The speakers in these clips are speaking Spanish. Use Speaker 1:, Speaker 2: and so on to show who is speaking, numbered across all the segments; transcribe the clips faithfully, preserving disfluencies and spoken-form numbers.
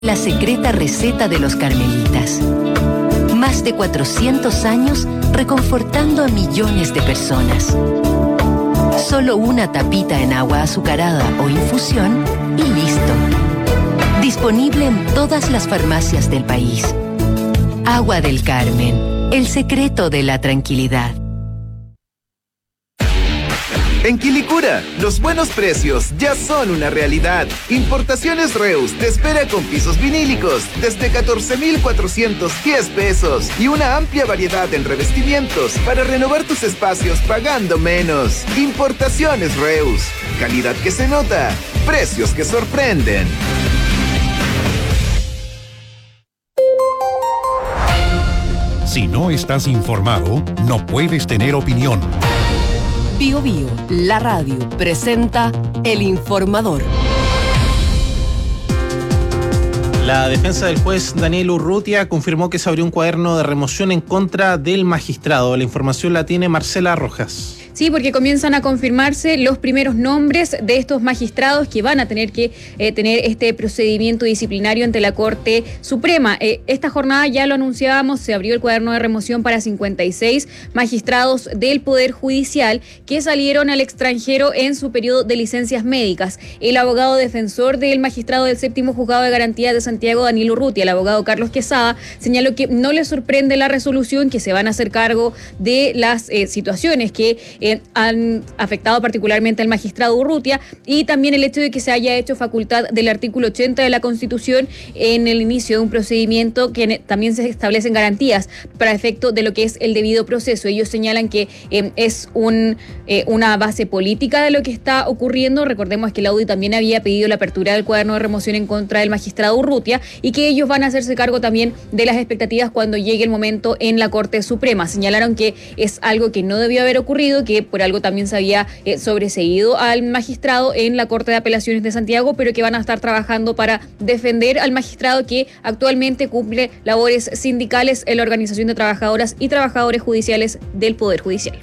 Speaker 1: La secreta receta de los carmelitas. Más de cuatrocientos años reconfortando a millones de personas. Solo una tapita en agua azucarada o infusión y listo. Disponible en todas las farmacias del país. Agua del Carmen, el secreto de la tranquilidad.
Speaker 2: En Quilicura, los buenos precios ya son una realidad. Importaciones Reus te espera con pisos vinílicos desde catorce mil cuatrocientos diez pesos y una amplia variedad en revestimientos para renovar tus espacios pagando menos. Importaciones Reus, calidad que se nota, precios que sorprenden.
Speaker 3: Si no estás informado, no puedes tener opinión.
Speaker 4: Bio Bio, la radio, presenta El Informador.
Speaker 5: La defensa del juez Daniel Urrutia confirmó que se abrió un cuaderno de remoción en contra del magistrado. La información la tiene Marcela Rojas.
Speaker 6: Sí, porque comienzan a confirmarse los primeros nombres de estos magistrados que van a tener que eh, tener este procedimiento disciplinario ante la Corte Suprema. Eh, esta jornada, ya lo anunciábamos, se abrió el cuaderno de remoción para cincuenta y seis magistrados del Poder Judicial que salieron al extranjero en su periodo de licencias médicas. El abogado defensor del magistrado del séptimo juzgado de garantía de Santiago, Daniel Urrutia, el abogado Carlos Quesada, señaló que no le sorprende la resolución, que se van a hacer cargo de las eh, situaciones que Eh, han afectado particularmente al magistrado Urrutia, y también el hecho de que se haya hecho facultad del artículo ochenta de la Constitución en el inicio de un procedimiento que también se establecen garantías para efecto de lo que es el debido proceso. Ellos señalan que eh, es un, eh, una base política de lo que está ocurriendo. Recordemos que la U D I también había pedido la apertura del cuaderno de remoción en contra del magistrado Urrutia y que ellos van a hacerse cargo también de las expectativas cuando llegue el momento en la Corte Suprema. Señalaron que es algo que no debió haber ocurrido, que por algo también se había eh, sobreseído al magistrado en la Corte de Apelaciones de Santiago, pero que van a estar trabajando para defender al magistrado que actualmente cumple labores sindicales en la Organización de Trabajadoras y Trabajadores Judiciales del Poder Judicial.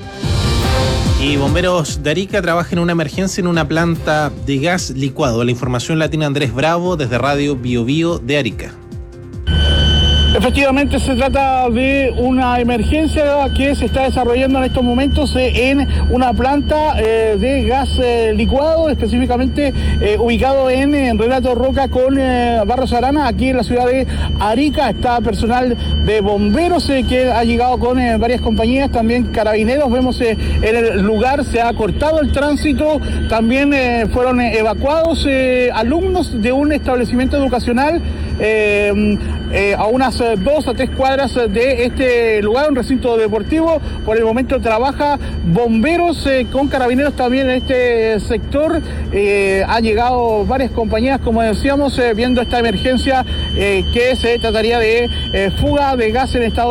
Speaker 5: Y bomberos de Arica trabajan en una emergencia en una planta de gas licuado. La información la tiene Andrés Bravo desde Radio Bio Bio de Arica.
Speaker 7: Efectivamente, se trata de una emergencia que se está desarrollando en estos momentos en una planta eh, de gas eh, licuado, específicamente eh, ubicado en, en Renato Roca con eh, Barros Arana, aquí en la ciudad de Arica. Está personal de bomberos eh, que ha llegado con eh, varias compañías, también carabineros. Vemos eh, en el lugar se ha cortado el tránsito, también eh, fueron eh, evacuados eh, alumnos de un establecimiento educacional eh, eh, a unas dos a tres cuadras de este lugar, un recinto deportivo. Por el momento trabaja bomberos eh, con carabineros también en este sector. Eh, han llegado varias compañías, como decíamos, eh, viendo esta emergencia eh, que se trataría de eh, fuga de gas en estado